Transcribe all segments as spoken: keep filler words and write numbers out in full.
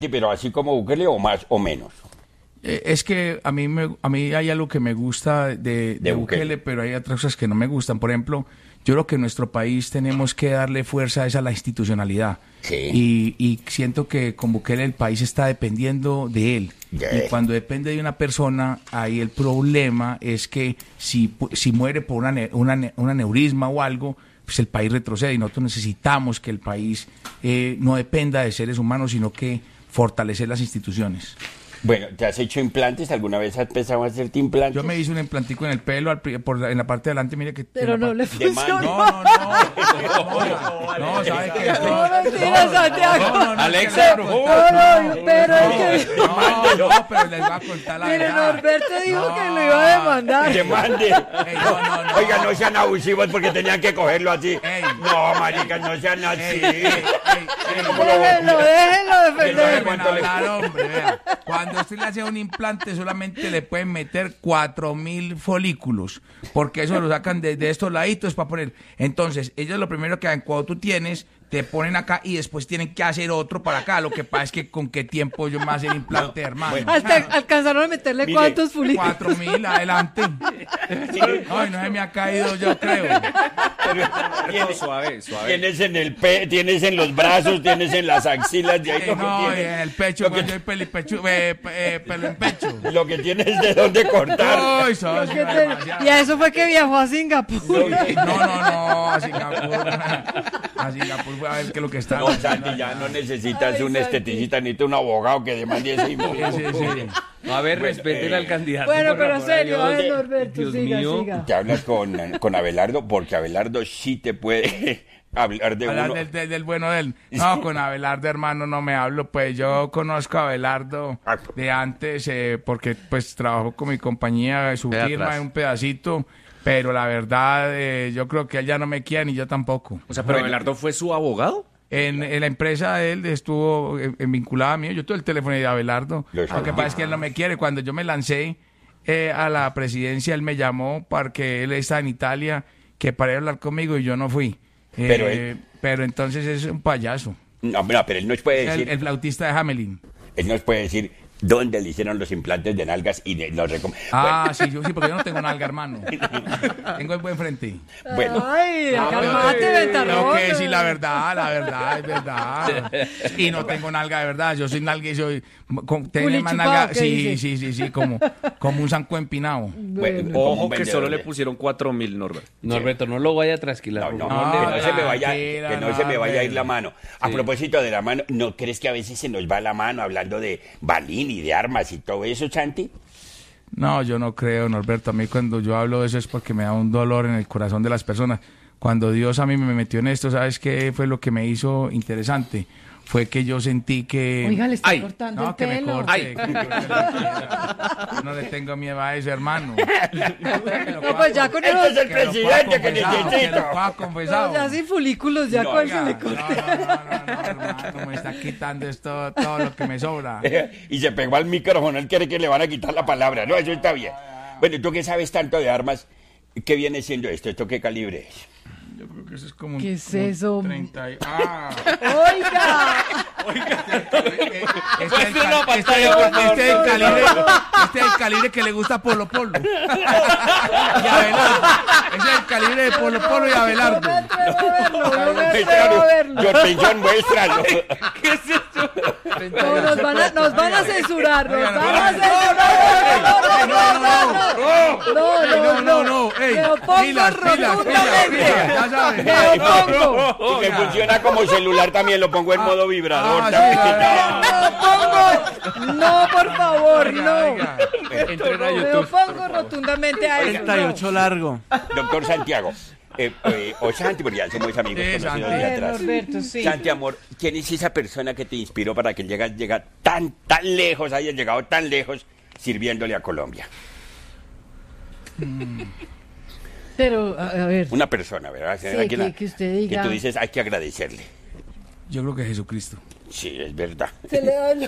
Sí, pero así como Bukele o más o menos. Eh, es que a mí me, a mí hay algo que me gusta de, de, De Bukele, Bukele. pero hay otras cosas que no me gustan. Por ejemplo, yo creo que en nuestro país tenemos que darle fuerza a esa la institucionalidad. Sí. Y, y siento que con Bukele el país está dependiendo de él. Yeah. Y cuando depende de una persona, ahí el problema es que si, pu- si muere por una, ne- una, ne- un aneurisma o algo, pues el país retrocede. Y nosotros necesitamos que el país eh, no dependa de seres humanos, sino que fortalecer las instituciones. Bueno, ¿te has hecho implantes? ¿Alguna vez has pensado hacerte implantes? Yo me hice un implantico en el pelo, al pri- por la- en la parte de adelante, mire que... Pero en la no le parte- de funcionó. No, no, no. No, no, ¿sabe qué? No, mentira, Santiago. No, no, no, Alexa, no, por no, favor. No, no, pero es que... no, no, pero les voy a contar la Mire, verdad. Norberto dijo No. que lo iba a demandar. ¡Que mande! Ey, no, no, no. Oiga, no sean abusivos porque tenían que cogerlo así. Ey. No, marica, no sean así. Ey, ey, ey, ey. ¿Cómo lo- Déjenlo, déjenlo defender. Déjenme hablar, hombre, vea. Cuando usted le hace un implante solamente le pueden meter cuatro mil folículos, porque eso lo sacan de, de estos laditos para poner. Entonces, ellos lo primero que hacen cuando tú tienes, te ponen acá y después tienen que hacer otro para acá. Lo que pasa es que con qué tiempo yo me hace el implante, hermano. Hasta alcanzaron a meterle Mire, cuántos folículos. Cuatro mil, adelante. Ay, no se me ha caído, yo creo. Tienes, Suave, suave. tienes en el pe, tienes en los brazos, tienes en las axilas, de ahí Eh, lo que no, tienes. en el pecho, lo que, cuando hay peli, pecho, eh, eh, pelo en pecho. lo que tienes de dónde cortar. Ay, sos Que una te- demasiada. Y a eso fue que viajó a Singapur. No, no, no, a Singapur. A Singapur fue a ver qué es lo que está. No, Santi, ya no necesitas Ay, un Santi. esteticista, necesitas un abogado que demande ese Sí, impuesto. sí, sí. A ver, respeten eh, al candidato. Bueno, por pero amor a serio, a Dios. ver, Norberto, Dios siga, mío. siga. Te hablas con, con Abelardo, porque Abelardo sí te puede hablar de Hablar uno. del, del, del bueno de él. No, con Abelardo, hermano, no me hablo. Pues yo conozco a Abelardo de antes, eh, porque pues trabajó con mi compañía, su Ve firma atrás. en un pedacito. Pero la verdad, eh, yo creo que él ya no me quiere ni yo tampoco. O sea, pero Abelardo fue su abogado. En, en la empresa de él estuvo eh, eh, vinculada a mí. Yo tuve el teléfono de Abelardo. Lo Lo que sabía. pasa es que él no me quiere. Cuando yo me lancé eh, a la presidencia, él me llamó porque él está en Italia, que para ir a hablar conmigo y yo no fui. Eh, Pero él- pero entonces es un payaso. No, no, pero él nos puede El, decir, el flautista de Hamelin. él nos puede decir dónde le hicieron los implantes de nalgas y de- los recom... Ah, sí, yo sí, porque yo no tengo nalga, hermano. Tengo el buen frente. Bueno, Ay, No, calmate, pero- ventarrón. Tengo que decir la verdad, la verdad, es verdad. Y no tengo nalga de verdad, yo soy nalga y soy... Con, tengo Culi más chupado, nalga, ¿qué sí, dice? sí, sí, sí, como, como un zanco empinado. bueno, como Ojo un que vendedor solo le de- pusieron cuatro mil, Norbert. Norberto, no lo vaya a trasquilar. No, no, por favor. No, que no se me vaya, tranquila, que no no, se me vaya a ir hombre. la mano. A propósito de la mano, ¿no crees que a veces se nos va la mano hablando de balín y de armas y todo eso, Santi? No, yo no creo, Norberto. A mí cuando yo hablo de eso es porque me da un dolor en el corazón de las personas. Cuando Dios a mí me metió en esto, ¿sabes qué fue lo que me hizo interesante? Fue que yo sentí que... Oiga, le está Ay. cortando No, el que me pelo. corte. Ay. que me corte la piel. No le tengo miedo a eso, hermano. No, pues ya con Este es esos... el presidente que Que necesito. lo pueda confesar. No, ya sin folículos, ya No, con se Oiga, le no, corta. no, no, no, no, hermano, me está quitando esto, todo lo que me sobra. Y se pegó al micrófono, él quiere que le van a quitar la palabra. No, eso está bien. Bueno, tú que sabes tanto de armas, ¿qué viene siendo esto? ¿Esto qué calibre es? Yo creo que eso es como un- ¿Qué es como un eso? treinta y- Ah. Oiga, Este es el Muestre cal- la este pantalla, es- por favor. este es el calibre, este es el calibre que le gusta a Polo Polo. Y Abelardo. Ese es el calibre de Polo Polo y no me Abelardo. atrevo a verlo, no me atrevo a verlo. Yo pensón, muéstralo. No, nos van a, nos van a censurar, nos Oigan, van a oigan. censurar. No, no, no, no, no, Ey, no, no, no. Ey, Me opongo pilas, pilas, pilas, rotundamente. pilas, ya sabes. Me opongo. Si me funciona como celular, también lo pongo en modo vibrador. Ah, también. sí, Me opongo. No, por favor, Oiga, no. oiga. Entren a Me YouTube. opongo rotundamente a eso. treinta y ocho largo. Doctor Santiago, eh, eh, o Santi, porque ya somos amigos Sí, conocidos Santi. de Eh, atrás. Norberto, sí. Santi, amor, ¿quién es esa persona que te inspiró para que llegas llega tan, tan lejos, hayas llegado tan lejos sirviéndole a Colombia? Pero, a, a ver, Una persona, ¿verdad? Sí, Aquí que- la- que usted diga. Que tú dices, hay que agradecerle. Yo creo que Jesucristo. Sí, es verdad. se le dañó.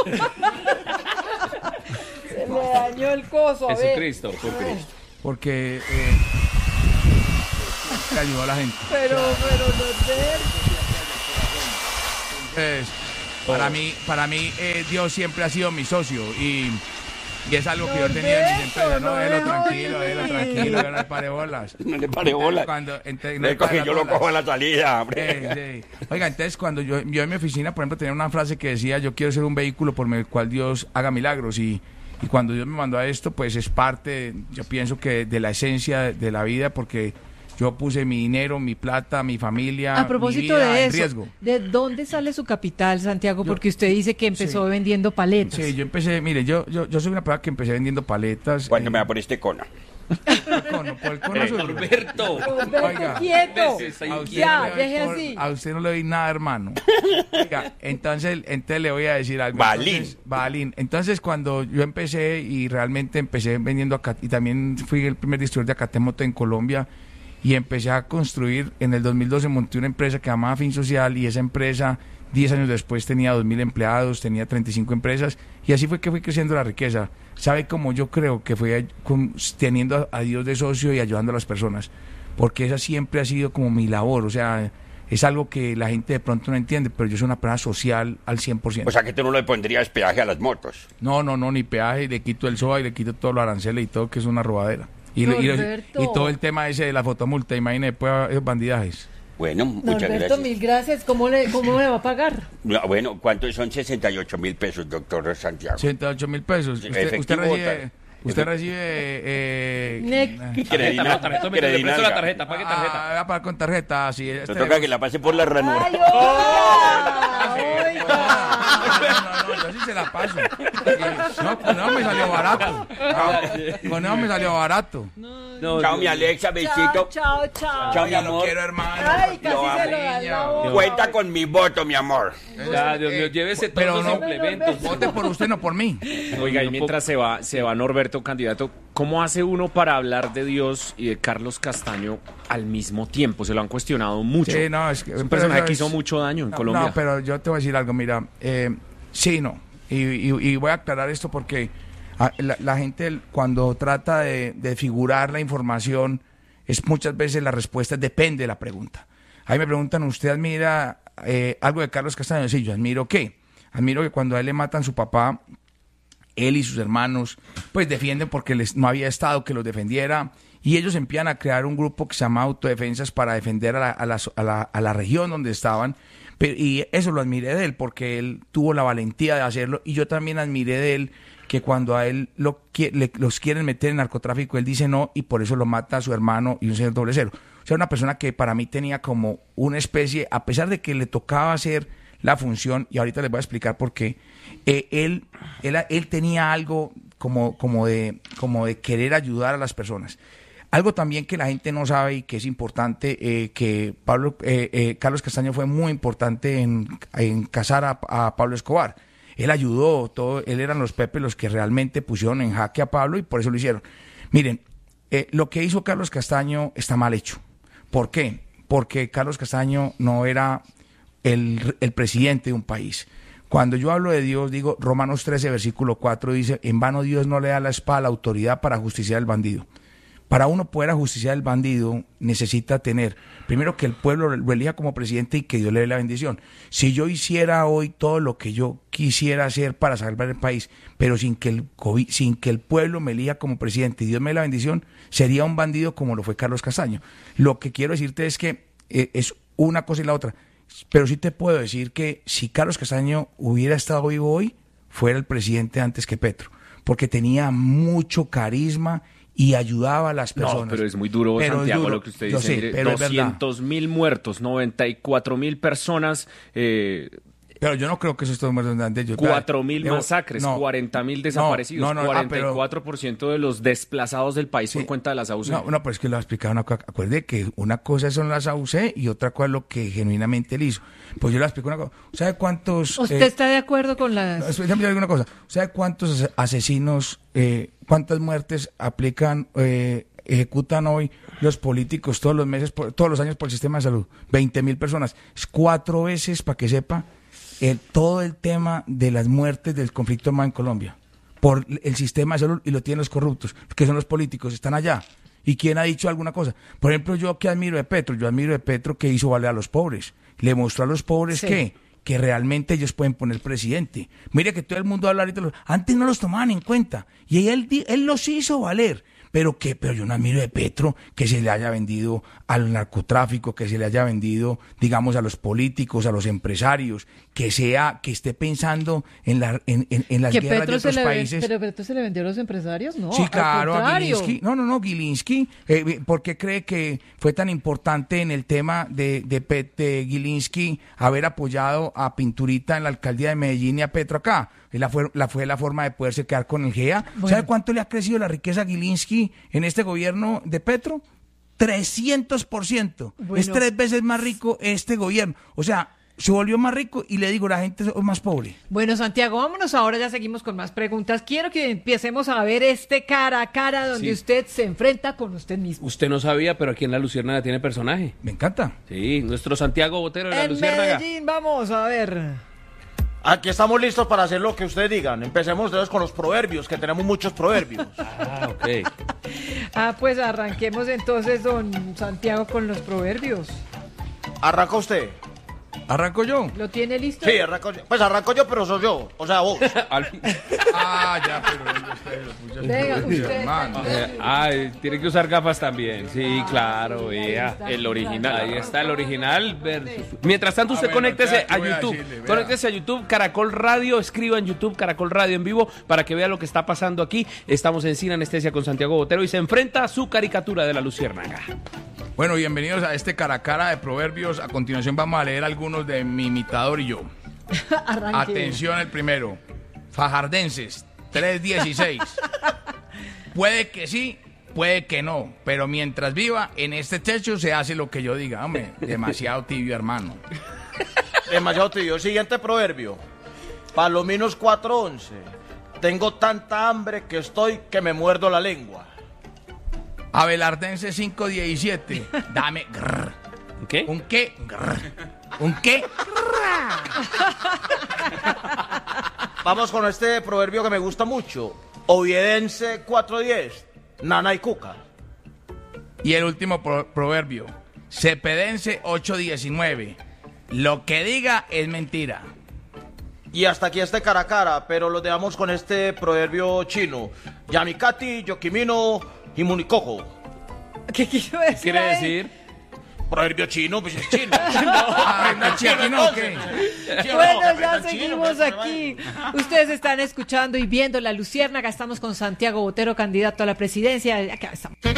Se le dañó el coso, a ver. Jesucristo, por Cristo. Porque eh, que ayudó a la gente. Pero, pero, Norberto. Pues, Para mí, para mí eh, Dios siempre ha sido mi socio y, y es algo que yo tenía en mis empresas. No, déjelo tranquilo, déjelo tranquilo, yo no le pare bolas. No le pare bolas. Cuando, entonces, no Le le pare coge, yo lo bolas. cojo a la salida, hombre. Eh, sí. Oiga, entonces cuando yo, yo en mi oficina, por ejemplo, tenía una frase que decía, yo quiero ser un vehículo por el cual Dios haga milagros y, y cuando Dios me mandó a esto, pues es parte, yo pienso que de la esencia de, de la vida porque yo puse mi dinero, mi plata, mi familia, A propósito mi vida de en eso, riesgo. ¿de dónde sale su capital, Santiago? Yo- Porque usted dice que empezó Sí. vendiendo paletas. Sí, yo empecé, mire, yo, yo, yo soy una persona que empecé vendiendo paletas. Cuando eh, me va por este cono. por el cono, por el cono azul. Norberto. Norberto, quieto. Está A usted Ya, no le doy deje por- así. A usted no le doy nada, hermano. Oiga, entonces, entonces le voy a decir algo. Balín. Entonces, Balín. Entonces, cuando yo empecé y realmente empecé vendiendo acá, y también fui el primer distribuidor de Acatemoto en Colombia, y empecé a construir, en el dos mil doce monté una empresa que llamaba Fin Social, y esa empresa, diez años después, tenía dos mil empleados, tenía treinta y cinco empresas, y así fue que fui creciendo la riqueza. ¿Sabe cómo yo creo que fue con- teniendo a, a Dios de socio y ayudando a las personas? Porque esa siempre ha sido como mi labor, o sea, es algo que la gente de pronto no entiende, pero yo soy una persona social al cien por ciento. O sea que tú no le pondrías peaje a las motos. No, no, no, ni peaje, le quito el S O A y le quito todos los aranceles y todo, que es una robadera. Y, le- y, le- Norberto. y todo el tema ese de la fotomulta, imagínate, pues, esos bandidajes. Bueno, muchas Norberto, gracias. mil gracias. ¿Cómo le, cómo le va a pagar? No, bueno, ¿cuántos son sesenta y ocho mil pesos, doctor Santiago? ochenta y ocho mil pesos. Sí, Usted, usted efectivo, recibe... tal. Usted Efe- recibe... Eh, Ne- eh, Tarjeta, no, tarjeta, tome, le presto la tarjeta, pague ah, tarjeta. va a pagar con tarjeta, sí. Me Este, toca que la pase por la ranura. ¡Ay, oiga! ¡Oiga! No, no, no, yo sí se la paso. No, con eso me salió barato. Con eso me salió barato. No, Chao, no, mi Alexa, Chao, besito. chao, chao. Chao, mi Ya lo amor. quiero, hermano. Ay, casi Lo se lo da en la boca. Cuenta con mi voto, mi amor. Ya, Dios mío, llévese Pero todos no- los implementos. Vote por usted, no por mí. Oiga, y mientras se va, se va Norberto, candidato, ¿cómo hace uno para hablar de Dios y de Carlos Castaño al mismo tiempo? Se lo han cuestionado mucho. Sí, no, es que... Es un pero personaje eso que es- hizo mucho daño en No, Colombia. No, pero yo te voy a decir algo, mira, eh, sí, no, y, y- y voy a aclarar esto porque ah, la, la gente cuando trata de, de figurar la información, es muchas veces la respuesta depende de la pregunta. Ahí me preguntan, ¿usted admira eh, algo de Carlos Castaño? Sí, yo admiro qué. Admiro que cuando a él le matan su papá, él y sus hermanos, pues defienden porque les, no había Estado que los defendiera, y ellos empiezan a crear un grupo que se llama Autodefensas para defender a la, a la, a la, a la región donde estaban, pero, y eso lo admiré de él, porque él tuvo la valentía de hacerlo, y yo también admiré de él que cuando a él lo, qui- le- los quieren meter en narcotráfico, él dice no, y por eso lo mata a su hermano y un señor doble cero. O sea, una persona que para mí tenía como una especie, a pesar de que le tocaba hacer la función, y ahorita les voy a explicar por qué, eh, él, él, él tenía algo como, como, de, como de querer ayudar a las personas. Algo también que la gente no sabe y que es importante, eh, que Pablo, eh, eh, Carlos Castaño fue muy importante en, en casar a, a Pablo Escobar. Él ayudó, todo, él eran los Pepe los que realmente pusieron en jaque a Pablo y por eso lo hicieron. Miren, eh, lo que hizo Carlos Castaño está mal hecho. ¿Por qué? Porque Carlos Castaño no era el, el presidente de un país. Cuando yo hablo de Dios, digo, Romanos trece, versículo cuatro, dice, en vano Dios no le da la espada a la autoridad para justiciar al bandido. Para uno poder ajusticiar al bandido, necesita tener, primero, que el pueblo lo elija como presidente y que Dios le dé la bendición. Si yo hiciera hoy todo lo que yo quisiera hacer para salvar el país, pero sin que el, COVID sin que el pueblo me elija como presidente y Dios me dé la bendición, sería un bandido como lo fue Carlos Castaño. Lo que quiero decirte es que eh, es una cosa y la otra. Pero sí te puedo decir que si Carlos Castaño hubiera estado vivo hoy, fuera el presidente antes que Petro, porque tenía mucho carisma y ayudaba a las personas. No, pero es muy duro, Pero es Santiago, duro. lo que usted Yo dice. sé, Mire, pero es verdad. doscientos mil muertos, noventa y cuatro mil personas, eh, Pero yo no creo que eso esté muy redundante. Yo- cuatro mil Debo- masacres, no, cuarenta mil desaparecidos, no, no, ah, cuarenta y pero- cuatro por ciento de los desplazados del país Sí. por cuenta de las A U C. No, no, pero es que lo ha explicado una cosa. Acuerde que una cosa son las A U C y otra cosa es lo que genuinamente él hizo. Pues yo le explico una cosa. ¿Sabe cuántos... ¿Usted eh, está de acuerdo con no, las...? espera, déjame decir una cosa. ¿Sabe cuántos ase- asesinos, eh, cuántas muertes aplican, eh, ejecutan hoy los políticos todos los meses, por- todos los años por el sistema de salud? veinte mil personas. Es cuatro veces, para que sepa, el, todo el tema de las muertes del conflicto armado en Colombia. Por el sistema de salud, y lo tienen los corruptos, que son los políticos, están allá. ¿Y quién ha dicho alguna cosa? Por ejemplo, yo que admiro de Petro, yo admiro de Petro que hizo valer a los pobres. Le mostró a los pobres Sí. que que realmente ellos pueden poner presidente. Mire que todo el mundo habla ahorita, antes no los tomaban en cuenta, y él, él los hizo valer. Pero que, pero yo no admiro de Petro que se le haya vendido al narcotráfico, que se le haya vendido, digamos, a los políticos, a los empresarios, que sea, que esté pensando en la, en, en, en las ¿Que guerras Petro de otros se le, países. ¿Pero Petro se le vendió a los empresarios? No, Sí, claro, al a contrario. Gilinski. No, no, no, Gilinski. Eh, ¿Por qué cree que fue tan importante en el tema de, de, de Gilinski haber apoyado a Pinturita en la alcaldía de Medellín y a Petro acá? La fue, la fue la forma de poderse quedar con el G E A. Bueno. ¿Sabe cuánto le ha crecido la riqueza a Gilinski en este gobierno de Petro? trescientos por ciento. Bueno. Es tres veces más rico este gobierno. O sea, se volvió más rico y le digo, la gente es más pobre. Bueno, Santiago, vámonos ahora, ya seguimos con más preguntas. Quiero que empecemos a ver este cara a cara donde Sí. usted se enfrenta con usted mismo. Usted no sabía, pero aquí en La Luciérnaga tiene personaje. Me encanta. Sí, nuestro Santiago Botero de La En Luciérnaga. Medellín, vamos a ver. Aquí estamos listos para hacer lo que ustedes digan. Empecemos entonces con los proverbios, que tenemos muchos proverbios. Ah, ok. Ah, pues arranquemos entonces, don Santiago, con los proverbios. ¿Arranca usted? ¿Arranco yo? ¿Lo tiene listo? Sí, arranco yo. Pues arranco yo, pero soy yo. O sea, vos. Al- Ah, ya, pero ¿dónde ustedes lo pusieron? Venga, usted. Hermano. Eh, Ay, tiene que usar gafas también. Sí, claro, vea. El original. Ahí está el original versus. Mientras tanto, usted Ah, bueno, conéctese vea, a ¿qué voy a YouTube. decirle? Vea. Conéctese a YouTube, Caracol Radio. Escriba en YouTube, Caracol Radio en vivo, para que vea lo que está pasando aquí. Estamos en Sin Anestesia con Santiago Botero y se enfrenta a su caricatura de La Luciérnaga. Bueno, bienvenidos a este cara a cara de proverbios. A continuación vamos a leer algunos de mi imitador y yo. Arranque. Atención el primero. Fajardenses, tres dieciséis. Puede que sí, puede que no, pero mientras viva en este techo se hace lo que yo diga. Hombre, demasiado tibio, hermano. Demasiado tío. Siguiente proverbio. Palominos cuatro once. Tengo tanta hambre que estoy que me muerdo la lengua. Abelardense cinco diecisiete. Dame grrr. ¿Qué? ¿Un qué? Grrr. ¿Un qué? Vamos con este proverbio que me gusta mucho. Oviedense cuatro diez. Nana y cuca. Y el último pro- proverbio. Cepedense ocho diecinueve. Lo que diga es mentira. Y hasta aquí este cara a cara, pero lo dejamos con este proverbio chino. Yamikati, Yokimino y Munikojo. ¿Qué quiso decir? ¿Quiere ahí? decir? Proverbio chino, pues es chino. Ah, no, chi, aquí no, ¿qué? Bueno, ya seguimos aquí. Ustedes están escuchando y viendo La Luciérnaga. Estamos con Santiago Botero, candidato a la presidencia. Acá estamos.